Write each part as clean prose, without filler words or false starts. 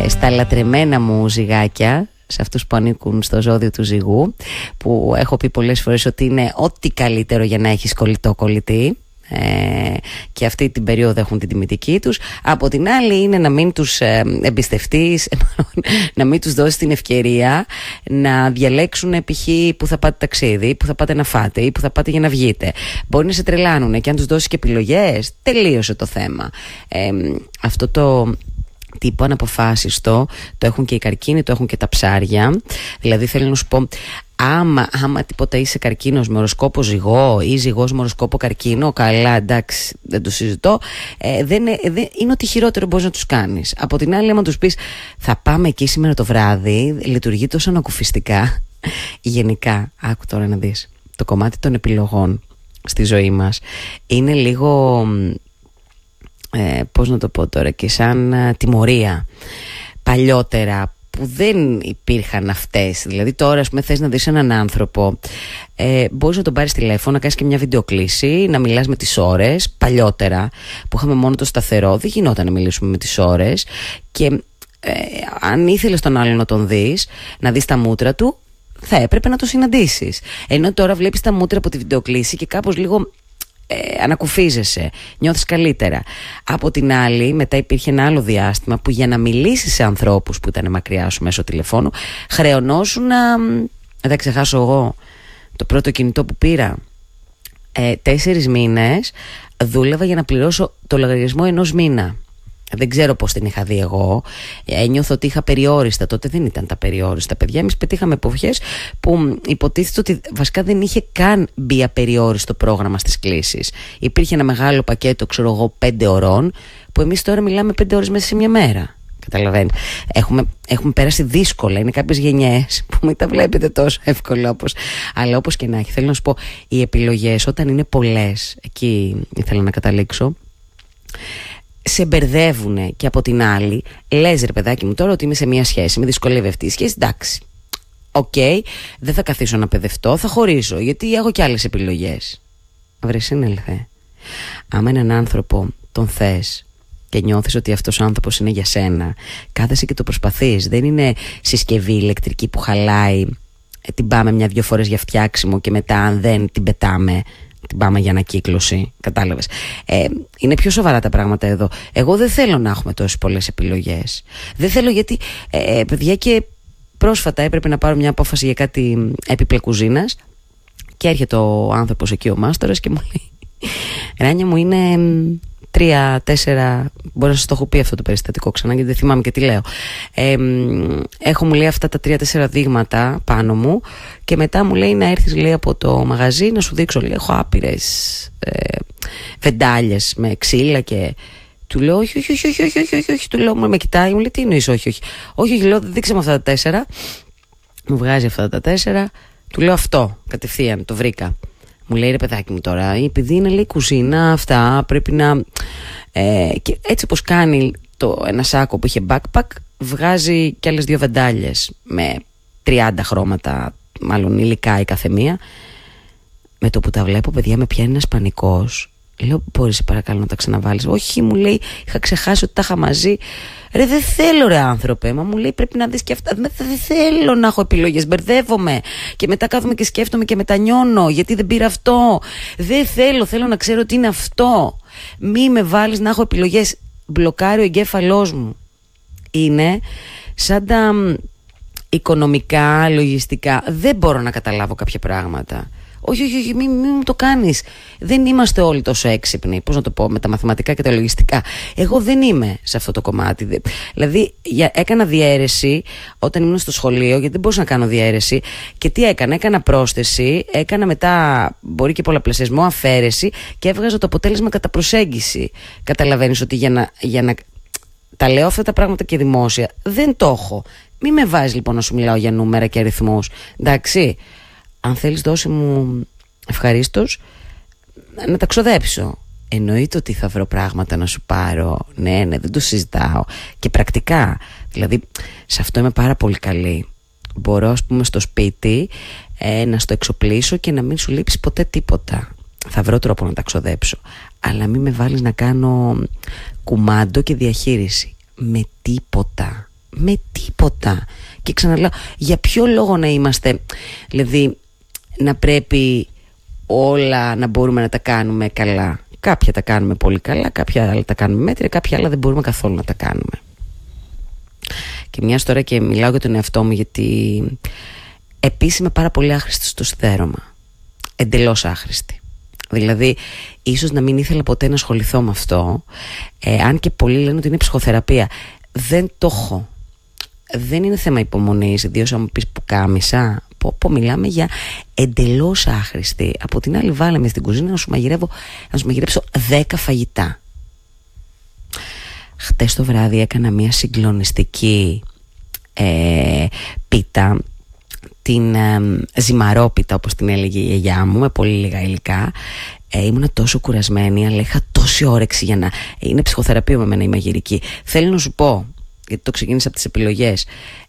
στα λατρεμένα μου ζυγάκια, σε αυτούς που ανήκουν στο ζώδιο του ζυγού, που έχω πει πολλές φορές ότι είναι ό,τι καλύτερο για να έχεις κολλητό κολλητή, και αυτή την περίοδο έχουν την τιμητική τους. Από την άλλη είναι να μην τους εμπιστευτείς, να μην τους δώσεις την ευκαιρία να διαλέξουν π.χ. που θα πάτε ταξίδι, που θα πάτε να φάτε ή που θα πάτε για να βγείτε. Μπορεί να σε τρελάνουνε και αν τους δώσεις και επιλογές, τελείωσε το θέμα. Αυτό το τύπο αναποφάσιστο το έχουν και οι καρκίνοι, το έχουν και τα ψάρια. Δηλαδή θέλω να σου πω, άμα τίποτα είσαι καρκίνος με οροσκόπο ζυγό ή ζυγός με οροσκόπο καρκίνο, καλά, εντάξει, δεν το συζητώ, είναι ότι χειρότερο μπορείς να τους κάνεις. Από την άλλη, άμα τους πεις θα πάμε εκεί σήμερα το βράδυ, λειτουργεί τόσο ανακουφιστικά. Γενικά, άκου τώρα να δεις, το κομμάτι των επιλογών στη ζωή μας είναι λίγο, πώς να το πω τώρα, και σαν τιμωρία. Παλιότερα που δεν υπήρχαν αυτές, δηλαδή τώρα ας πούμε θες να δεις έναν άνθρωπο, μπορείς να τον πάρεις τηλέφωνο, να κάνεις και μια βιντεοκλήση, να μιλάς με τις ώρες. Παλιότερα που είχαμε μόνο το σταθερό, δεν γινόταν να μιλήσουμε με τις ώρες, και αν ήθελες τον άλλον να τον δεις, να δεις τα μούτρα του, θα έπρεπε να το συναντήσεις. Ενώ τώρα βλέπεις τα μούτρα από τη βιντεοκλήση και κάπως λίγο ανακουφίζεσαι, νιώθεις καλύτερα. Από την άλλη, μετά υπήρχε ένα άλλο διάστημα που για να μιλήσεις σε ανθρώπους που ήταν μακριά σου μέσω τηλεφώνου, χρεωνόσουν να... Δεν θα ξεχάσω εγώ το πρώτο κινητό που πήρα. 4 μήνες δούλευα για να πληρώσω το λογαριασμό 1 μήνα. Δεν ξέρω πώς την είχα δει εγώ. Ένιωθω ότι είχα περιόριστα. Τότε δεν ήταν τα περιόριστα, παιδιά. Εμείς πετύχαμε εποχές που υποτίθεται ότι βασικά δεν είχε καν μπει απεριόριστο πρόγραμμα στις κλήσεις. Υπήρχε ένα μεγάλο πακέτο, ξέρω εγώ, 5 ωρών, που εμείς τώρα μιλάμε 5 ώρες μέσα σε μια μέρα. Καταλαβαίνεις. Έχουμε πέρασει δύσκολα. Είναι κάποιες γενιές που μην τα βλέπετε τόσο εύκολα όπως. Αλλά όπως και να έχει, θέλω να σου πω, οι επιλογές όταν είναι πολλές, εκεί ήθελα να καταλήξω, σε μπερδεύουνε. Και από την άλλη λες, ρε παιδάκι μου, τώρα ότι είμαι σε μια σχέση, με δυσκολεύει αυτή η σχέση, εντάξει, οκ, δεν θα καθίσω να παιδευτώ, θα χωρίσω, γιατί έχω και άλλες επιλογές. Βρες, συνέλθε. Άμα έναν άνθρωπο τον θες και νιώθεις ότι αυτός ο άνθρωπος είναι για σένα, κάθεσαι και το προσπαθείς. Δεν είναι συσκευή ηλεκτρική που χαλάει, την πάμε 1-2 φορές για φτιάξιμο και μετά αν δεν την πετάμε, την πάμε για ανακύκλωση. Κατάλαβες. Είναι πιο σοβαρά τα πράγματα εδώ. Εγώ δεν θέλω να έχουμε τόσες πολλές επιλογές. Δεν θέλω, γιατί παιδιά, και πρόσφατα έπρεπε να πάρω μια απόφαση για κάτι έπιπλα κουζίνας και έρχεται ο άνθρωπος εκεί, ο μάστορας, και μου λέει, Ράνια μου, είναι 3-4, μπορεί να σας το έχω πει αυτό το περιστατικό ξανά, γιατί δεν θυμάμαι και τι λέω. Έχω, μου λέει, αυτά τα 3-4 δείγματα πάνω μου, και μετά μου λέει να έρθεις, λέει, από το μαγαζί να σου δείξω. Λέει, έχω άπειρες βεντάλιες με ξύλα, και του λέω όχι, του λέω, με κοιτάει, μου λέει, τι εννοείς όχι, λέω, δείξε μου αυτά τα 4. Μου βγάζει αυτά τα 4, του λέω αυτό, κατευθείαν, το βρήκα. Μου λέει, ρε παιδάκι μου, τώρα, επειδή είναι, λέει, κουζίνα, αυτά πρέπει να... και έτσι όπως κάνει ένα σάκο που είχε backpack, βγάζει κι άλλες 2 βεντάλιες με 30 χρώματα, μάλλον υλικά η καθεμία. Με το που τα βλέπω, παιδιά, με πιάνει ένας πανικός. Λέω, μπορείς παρακαλώ να τα ξαναβάλεις? Όχι, μου λέει, είχα ξεχάσει ότι τα είχα μαζί. Ρε, δεν θέλω, ρε άνθρωπε. Μα μου λέει, πρέπει να δεις και αυτά. Δεν θέλω να έχω επιλογές, μπερδεύομαι. Και μετά κάθομαι και σκέφτομαι και μετανιώνω, γιατί δεν πήρα αυτό. Δεν θέλω να ξέρω τι είναι αυτό. Μη με βάλεις να έχω επιλογές. Μπλοκάρει ο εγκέφαλός μου. Είναι σαν τα οικονομικά, λογιστικά. Δεν μπορώ να καταλάβω κάποια πράγματα. Όχι, μην μου το κάνεις. Δεν είμαστε όλοι τόσο έξυπνοι, πώς να το πω, με τα μαθηματικά και τα λογιστικά. Εγώ δεν είμαι σε αυτό το κομμάτι. Δηλαδή, έκανα διαίρεση όταν ήμουν στο σχολείο, γιατί δεν μπορούσα να κάνω διαίρεση. Και τι έκανα πρόσθεση, έκανα μετά, μπορεί και πολλαπλασιασμό, αφαίρεση, και έβγαζα το αποτέλεσμα κατά προσέγγιση. Καταλαβαίνεις ότι για να τα λέω αυτά τα πράγματα και δημόσια, δεν το έχω. Μη με βάζεις λοιπόν να σου μιλάω για νούμερα και αριθμούς. Εντάξει. Αν θέλεις, δώσε μου ευχαρίστως να τα ξοδέψω. Εννοείται ότι θα βρω πράγματα να σου πάρω. Ναι, δεν το συζητάω. Και πρακτικά, δηλαδή, σε αυτό είμαι πάρα πολύ καλή. Μπορώ, ας πούμε, στο σπίτι να στο εξοπλίσω και να μην σου λείψει ποτέ τίποτα. Θα βρω τρόπο να τα ξοδέψω. Αλλά μην με βάλεις να κάνω κουμάντο και διαχείριση. Με τίποτα. Με τίποτα. Και ξαναλέω, για ποιο λόγο να είμαστε, δηλαδή να πρέπει όλα να μπορούμε να τα κάνουμε καλά? Κάποια τα κάνουμε πολύ καλά, κάποια άλλα τα κάνουμε μέτρια, κάποια άλλα δεν μπορούμε καθόλου να τα κάνουμε. Και μιας τώρα και μιλάω για τον εαυτό μου, γιατί επίσης είμαι πάρα πολύ άχρηστη στο σιδέρωμα. Εντελώς άχρηστη. Δηλαδή ίσως να μην ήθελα ποτέ να ασχοληθώ με αυτό, αν και πολλοί λένε ότι είναι ψυχοθεραπεία. Δεν το έχω. Δεν είναι θέμα υπομονής, ιδίως αν μου πεις που κάμισα. Μιλάμε για εντελώς άχρηστη. Από την άλλη, βάλε με στην κουζίνα να σου μαγειρέψω 10 φαγητά. Χτες το βράδυ έκανα μια συγκλονιστική πίτα, την ζυμαρόπιτα όπως την έλεγε η γιαγιά μου, με πολύ λίγα υλικά. Ήμουνα τόσο κουρασμένη, αλλά είχα τόση όρεξη για να... Είναι ψυχοθεραπεία με εμένα η μαγειρική. Θέλω να σου πω, γιατί το ξεκίνησα από τις επιλογές,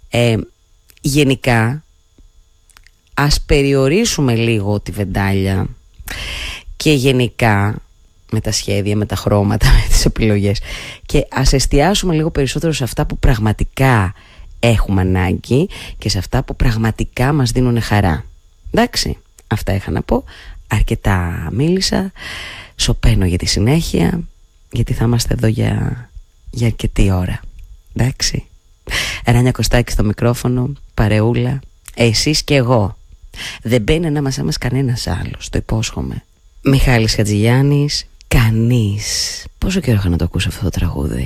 γενικά ας περιορίσουμε λίγο τη βεντάλια και γενικά με τα σχέδια, με τα χρώματα, με τις επιλογές, και ας εστιάσουμε λίγο περισσότερο σε αυτά που πραγματικά έχουμε ανάγκη και σε αυτά που πραγματικά μας δίνουν χαρά. Εντάξει, αυτά είχα να πω. Αρκετά μίλησα. Σωπαίνω για τη συνέχεια, γιατί θα είμαστε εδώ για αρκετή ώρα. Εντάξει. Ράνια Κωστάκη στο μικρόφωνο, παρεούλα, εσείς και εγώ. Δεν μπαίνει ανάμεσά μας κανένας άλλος, το υπόσχομαι. Μιχάλης Χατζηγιάννης, κανείς. Πόσο καιρό είχα να το ακούσω αυτό το τραγούδι?